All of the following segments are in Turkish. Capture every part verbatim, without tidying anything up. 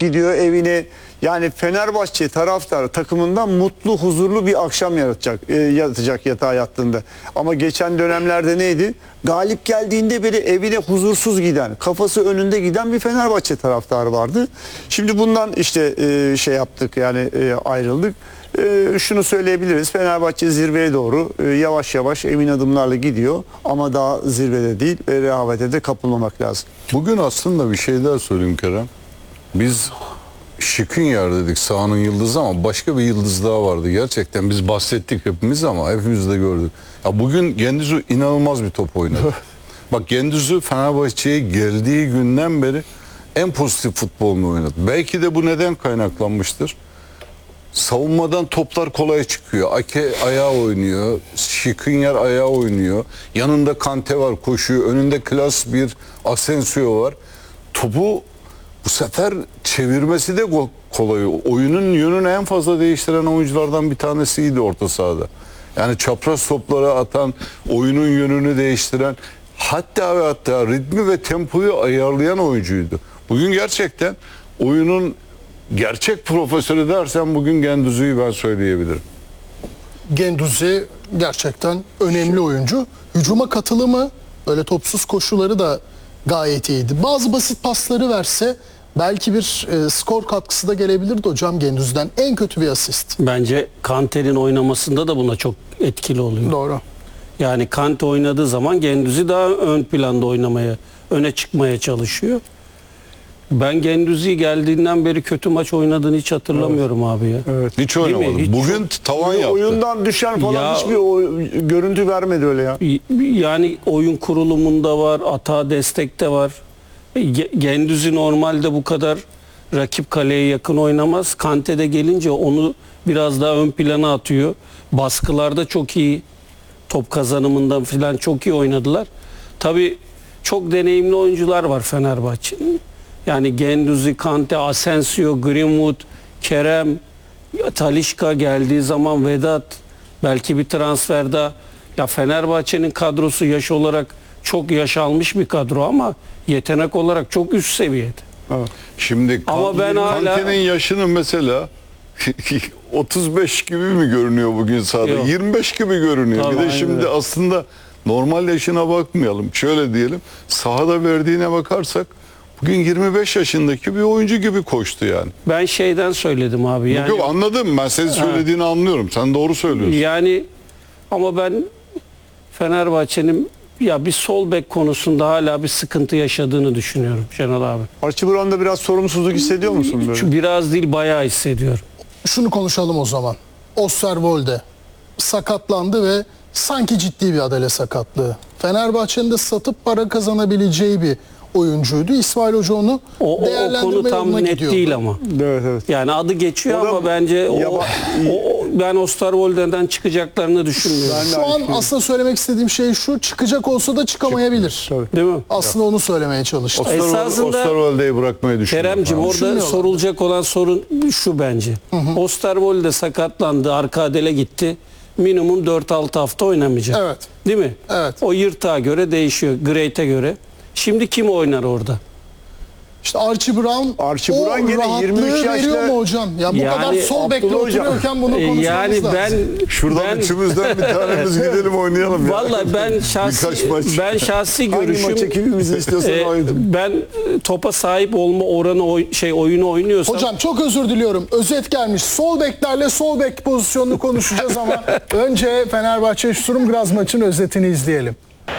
gidiyor evine. Yani Fenerbahçe taraftarı takımından mutlu, huzurlu bir akşam yaratacak, e, yatacak yatağa yattığında. Ama geçen dönemlerde neydi? Galip geldiğinde bile evine huzursuz giden, kafası önünde giden bir Fenerbahçe taraftarı vardı. Şimdi bundan işte e, şey yaptık, yani e, ayrıldık. E, şunu söyleyebiliriz: Fenerbahçe zirveye doğru e, yavaş yavaş emin adımlarla gidiyor ama daha zirvede değil ve rehavete de kapılmamak lazım. Bugün aslında bir şey daha söyleyeyim Kerem. Biz Skriniar dedik, sahanın yıldızı, ama başka bir yıldız daha vardı. Gerçekten biz bahsettik hepimiz ama hepimiz de gördük. Ya bugün Güendüzü inanılmaz bir top oynadı. Bak, Güendüzü Fenerbahçe'ye geldiği günden beri en pozitif futbolunu oynadı. Belki de bu neden kaynaklanmıştır? Savunmadan toplar kolay çıkıyor. Ake ayağı oynuyor. Skriniar ayağı oynuyor. Yanında Kante var, koşuyor. Önünde klas bir Asensio var. Topu bu sefer çevirmesi de kolay. Oyunun yönünü en fazla değiştiren oyunculardan bir tanesiydi orta sahada. Yani çapraz toplara atan, oyunun yönünü değiştiren, hatta ve hatta ritmi ve tempoyu ayarlayan oyuncuydu. Bugün gerçekten oyunun gerçek profesörü dersen bugün Güendüzü'yü ben söyleyebilirim. Güendüzü gerçekten önemli oyuncu. Hücuma katılımı, öyle topsuz koşuları da gayet iyiydi. Bazı basit pasları verse belki bir e, skor katkısı da gelebilirdi hocam Güendüzü'den. En kötü bir asist. Bence Kante'nin oynamasında da buna çok etkili oluyor. Doğru. Yani Kante oynadığı zaman Güendüzü daha ön planda oynamaya, öne çıkmaya çalışıyor. Ben Güendüzü'yü geldiğinden beri kötü maç oynadığını hiç hatırlamıyorum evet. abi ya. Evet. Hiç oynamadı. Hiç Bugün tavan yaptı. Oyundan düşen falan Ya, hiçbir o, görüntü vermedi öyle ya. Yani oyun kurulumunda var, atağa destekte var. Güendüzü normalde bu kadar rakip kaleye yakın oynamaz. Kante de gelince onu biraz daha ön plana atıyor. Baskılarda çok iyi, top kazanımında falan çok iyi oynadılar. Tabii çok deneyimli oyuncular var Fenerbahçe'nin. Yani Güendüzü, Kante, Asensio, Greenwood, Kerem, Talisca geldiği zaman Vedat, belki bir transferde. Ya Fenerbahçe'nin kadrosu yaş olarak çok yaş almış bir kadro ama yetenek olarak çok üst seviyede. Evet. Şimdi Ama ben hala- Kante'nin yaşını mesela otuz beş gibi mi görünüyor bugün sahada? Yok. yirmi beş gibi görünüyor. Tabii, bir de aynen şimdi öyle. aslında normal yaşına bakmayalım. Şöyle diyelim, sahada verdiğine bakarsak bugün yirmi beş yaşındaki bir oyuncu gibi koştu yani. Ben şeyden söyledim abi. Yani, Yok, anladım. Ben senin söylediğini anlıyorum. Sen doğru söylüyorsun. yani ama ben Fenerbahçe'nin ya bir sol bek konusunda hala bir sıkıntı yaşadığını düşünüyorum Şenol abi. Archie Brown'da biraz sorumsuzluk hissediyor musun böyle? Şu biraz değil, bayağı hissediyorum. Şunu konuşalım o zaman. Osterwolde sakatlandı ve sanki ciddi bir adale sakatlığı. Fenerbahçe'nin de satıp para kazanabileceği bir oyuncuydu. İsmail Hoca onu O, o, o değerlendirme konu tam yoluna net gidiyordu. değil ama. Evet, evet. Yani adı geçiyor O da ama bence o, yaba- o- ben Osterwolde'den çıkacaklarını düşünmüyorum. Ben de Şu an aynı- aslında söylemek istediğim şey şu: çıkacak olsa da çıkamayabilir. Tabii. Değil mi? Aslında onu söylemeye çalıştım. Osterwolde- Esasında- Osterwolde'yi bırakmayı düşünüyorum. Kerem'cim Ha. orada Düşünmüyorlar. sorulacak olan sorun şu bence. Osterwolde sakatlandı, arka adele gitti. Minimum dört altı hafta oynamayacak. Evet. Değil mi? Evet. O yırtığa göre değişiyor, Great'e göre. Şimdi kim oynar orada? İşte Archie Brown, Archie o Brown gene yirmi üç rahatlığı veriyor yaşta- mu hocam? Ya bu Yani kadar sol bekle Abdullah hocam. oturuyorken bunu Ee, konuşmamız yani lazım. ben Şuradan ben üçümüzden bir tanemiz gidelim oynayalım ya. vallahi ben şahsi Birkaç maç. ben şahsi Hangi görüşüm maça kimimizi istiyorsan e, oynadım. ben topa sahip olma oranı oy- şey oyunu oynuyorsam Hocam çok özür diliyorum. Özet gelmiş. Sol beklerle sol bek pozisyonunu konuşacağız ama önce Fenerbahçe Sturm maçın özetini izleyelim.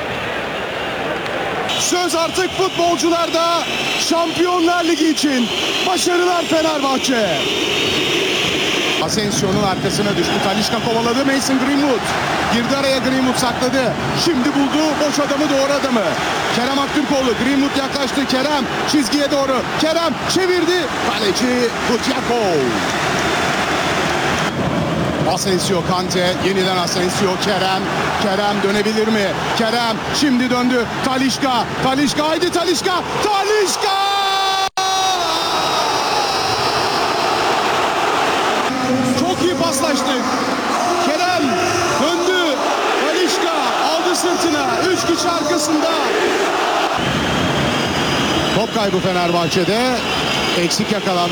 Söz artık futbolcularda. Şampiyonlar Ligi için başarılar Fenerbahçe. Asensio'nun arkasına düştü. Talisca kovaladı. Mason Greenwood girdi araya, Greenwood sakladı. Şimdi buldu boş adamı, doğru adamı. Kerem Aktürkoğlu, Greenwood yaklaştı. Kerem çizgiye doğru. Kerem çevirdi. Kaleci Kutyakov. Asensio, Kante, yeniden Asensio, Kerem. Kerem dönebilir mi? Kerem şimdi döndü. Talisca, Talisca, haydi Talisca, Talisca! Çok iyi paslaştık. Kerem döndü. Talisca aldı sırtına. Üç kişi arkasında. Top kaybı Fenerbahçe'de. Eksik yakalandı.